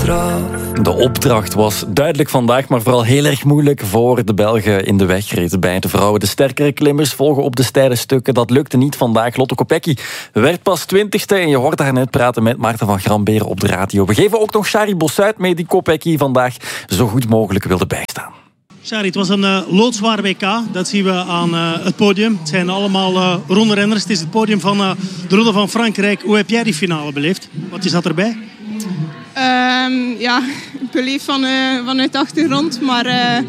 De opdracht was duidelijk vandaag, maar vooral heel erg moeilijk voor de Belgen in de wegrit. Bij de vrouwen de sterkere klimmers volgen op de steile stukken. Dat lukte niet vandaag. Lotte Kopecky werd pas 20ste en je hoorde haar net praten met Maarten van Gramberen op de radio. We geven ook nog Shari Bossuit mee die Kopecky vandaag zo goed mogelijk wilde bijstaan. Shari, het was een loodzwaar WK. Dat zien we aan het podium. Het zijn allemaal ronde renners. Het is het podium van de Ronde van Frankrijk. Hoe heb jij die finale beleefd? Wat is dat erbij? Ja, beleefd vanuit de achtergrond. Maar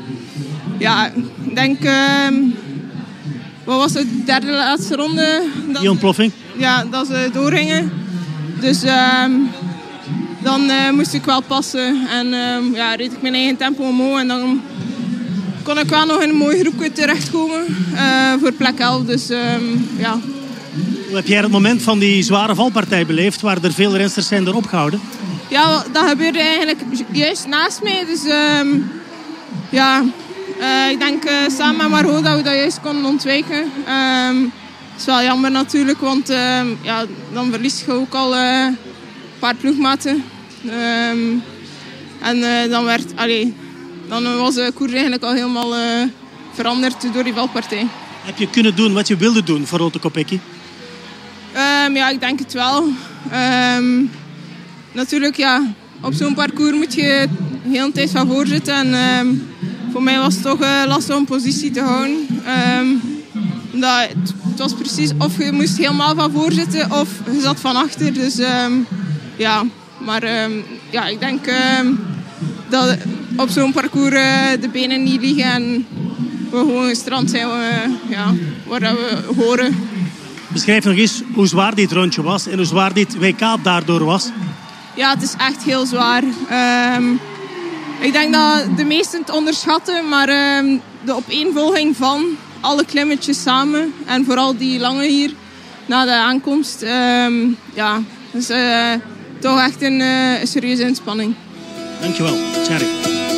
ik denk... wat was het? De derde laatste ronde? Die ontploffing? Ja, dat ze doorgingen. Dus dan moest ik wel passen. En reed ik mijn eigen tempo omhoog. En dan kon ik wel nog in een mooi groepje terechtkomen voor plek 11. Dus ja. Hoe heb jij het moment van die zware valpartij beleefd, waar er veel rensters zijn erop gehouden? Ja, dat gebeurde eigenlijk juist naast mij. Dus ik denk samen met Margot dat we dat juist konden ontwijken. Het is wel jammer natuurlijk, want dan verlies je ook al een paar ploegmaten. Dan was de koers eigenlijk al helemaal veranderd door die valpartij. Heb je kunnen doen wat je wilde doen voor Lotte Kopecky? Ja, ik denk het wel. Natuurlijk, ja, op zo'n parcours moet je de hele tijd van voor zitten. En voor mij was het toch lastig om positie te houden. Het was precies of je moest helemaal van voor zitten of je zat van achter. Dus ik denk dat op zo'n parcours de benen niet liggen en we gewoon gestrand zijn waar we horen. Beschrijf nog eens hoe zwaar dit rondje was en hoe zwaar dit WK daardoor was. Ja, het is echt heel zwaar. Ik denk dat de meesten het onderschatten, maar de opeenvolging van alle klimmetjes samen en vooral die lange hier na de aankomst, is toch echt een serieuze inspanning. Dankjewel, Shari.